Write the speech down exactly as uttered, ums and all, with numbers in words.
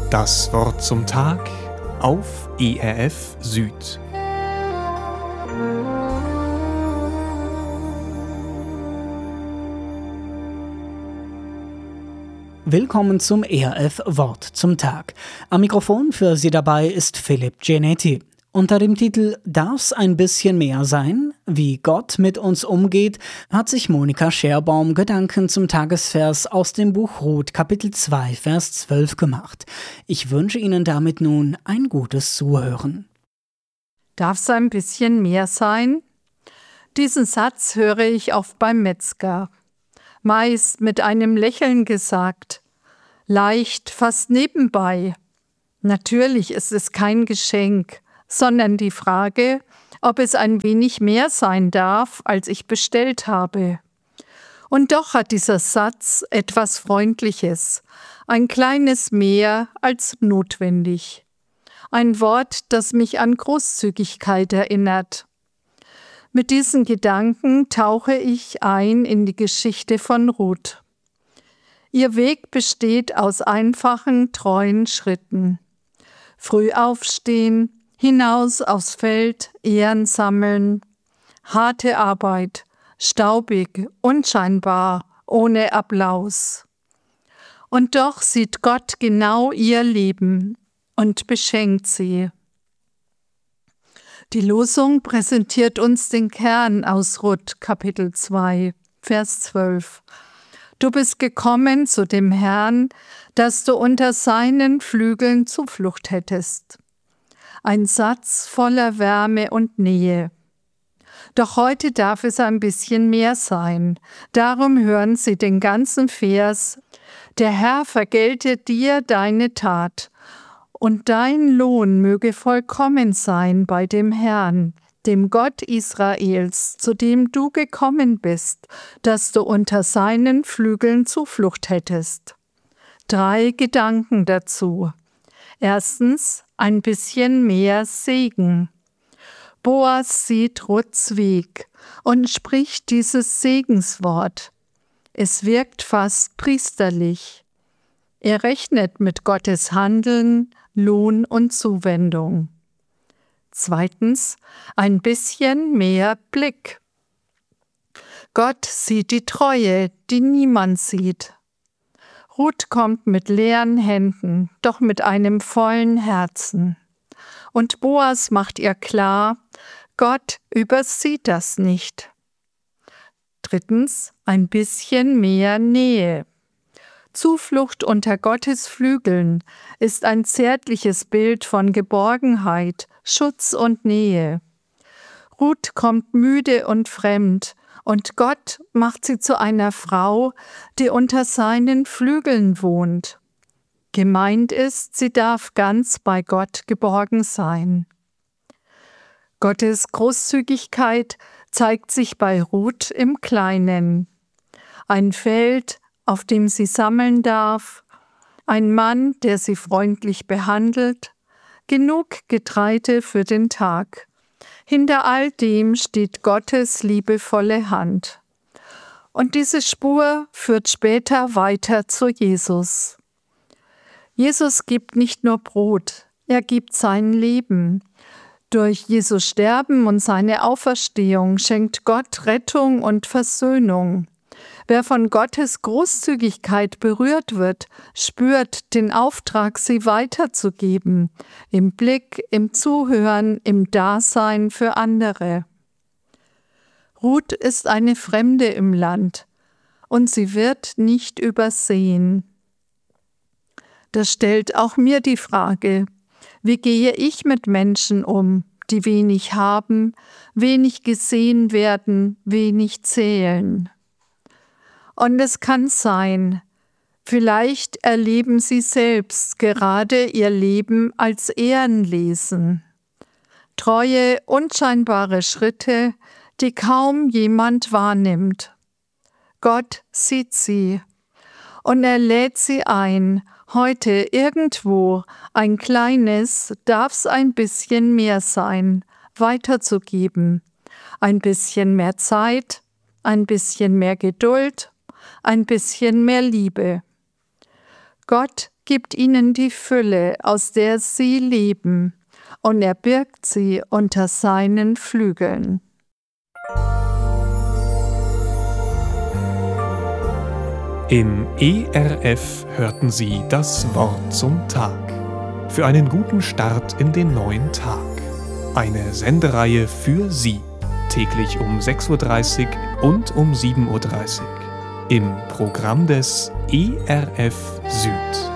Das Wort zum Tag auf E R F Süd. Willkommen zum E R F Wort zum Tag. Am Mikrofon für Sie dabei ist Philipp Genetti. Unter dem Titel »Darf's ein bisschen mehr sein? Wie Gott mit uns umgeht« hat sich Monika Scherbaum Gedanken zum Tagesvers aus dem Buch Ruth, Kapitel zwei, Vers zwölf gemacht. Ich wünsche Ihnen damit nun ein gutes Zuhören. Darf's ein bisschen mehr sein? Diesen Satz höre ich oft beim Metzger. Meist mit einem Lächeln gesagt. Leicht, fast nebenbei. Natürlich ist es kein Geschenk, sondern die Frage, ob es ein wenig mehr sein darf, als ich bestellt habe. Und doch hat dieser Satz etwas Freundliches, ein kleines Mehr als notwendig. Ein Wort, das mich an Großzügigkeit erinnert. Mit diesen Gedanken tauche ich ein in die Geschichte von Ruth. Ihr Weg besteht aus einfachen, treuen Schritten. Früh aufstehen, hinaus aufs Feld, Ähren sammeln, harte Arbeit, staubig, unscheinbar, ohne Applaus. Und doch sieht Gott genau ihr Leben und beschenkt sie. Die Losung präsentiert uns den Kern aus Ruth, Kapitel zwei, Vers zwölf. Du bist gekommen zu dem Herrn, dass du unter seinen Flügeln Zuflucht hättest. Ein Satz voller Wärme und Nähe. Doch heute darf es ein bisschen mehr sein. Darum hören Sie den ganzen Vers. Der Herr vergelte dir deine Tat, und dein Lohn möge vollkommen sein bei dem Herrn, dem Gott Israels, zu dem du gekommen bist, dass du unter seinen Flügeln Zuflucht hättest. Drei Gedanken dazu. Erstens, ein bisschen mehr Segen. Boas sieht Ruths Weg und spricht dieses Segenswort. Es wirkt fast priesterlich. Er rechnet mit Gottes Handeln, Lohn und Zuwendung. Zweitens, ein bisschen mehr Blick. Gott sieht die Treue, die niemand sieht. Ruth kommt mit leeren Händen, doch mit einem vollen Herzen. Und Boas macht ihr klar, Gott übersieht das nicht. Drittens, ein bisschen mehr Nähe. Zuflucht unter Gottes Flügeln ist ein zärtliches Bild von Geborgenheit, Schutz und Nähe. Ruth kommt müde und fremd, und Gott macht sie zu einer Frau, die unter seinen Flügeln wohnt. Gemeint ist, sie darf ganz bei Gott geborgen sein. Gottes Großzügigkeit zeigt sich bei Ruth im Kleinen. Ein Feld, auf dem sie sammeln darf, ein Mann, der sie freundlich behandelt, genug Getreide für den Tag. Hinter all dem steht Gottes liebevolle Hand. Und diese Spur führt später weiter zu Jesus. Jesus gibt nicht nur Brot, er gibt sein Leben. Durch Jesu Sterben und seine Auferstehung schenkt Gott Rettung und Versöhnung. Wer von Gottes Großzügigkeit berührt wird, spürt den Auftrag, sie weiterzugeben, im Blick, im Zuhören, im Dasein für andere. Ruth ist eine Fremde im Land und sie wird nicht übersehen. Das stellt auch mir die Frage, wie gehe ich mit Menschen um, die wenig haben, wenig gesehen werden, wenig zählen? Und es kann sein, vielleicht erleben Sie selbst gerade Ihr Leben als Ehrenlesen. Treue, unscheinbare Schritte, die kaum jemand wahrnimmt. Gott sieht sie und er lädt sie ein, heute irgendwo ein kleines, darf's ein bisschen mehr sein, weiterzugeben. Ein bisschen mehr Zeit, ein bisschen mehr Geduld, ein bisschen mehr Liebe. Gott gibt ihnen die Fülle, aus der sie leben, und er birgt sie unter seinen Flügeln. Im E R F hörten Sie das Wort zum Tag. Für einen guten Start in den neuen Tag. Eine Sendereihe für Sie. Täglich um sechs Uhr dreißig und um sieben Uhr dreißig. Im Programm des E R F Süd.